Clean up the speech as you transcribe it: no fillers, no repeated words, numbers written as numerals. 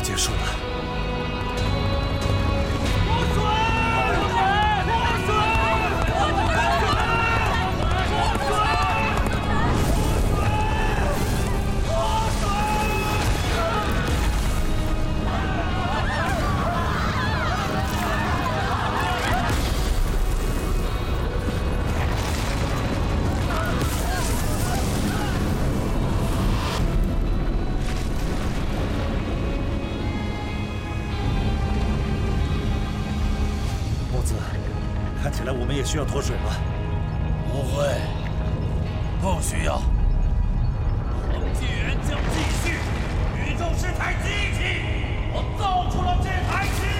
结束了。看起来我们也需要脱水了。 不会，不需要。恒纪元将继续宇宙之台机器，我造出了这台机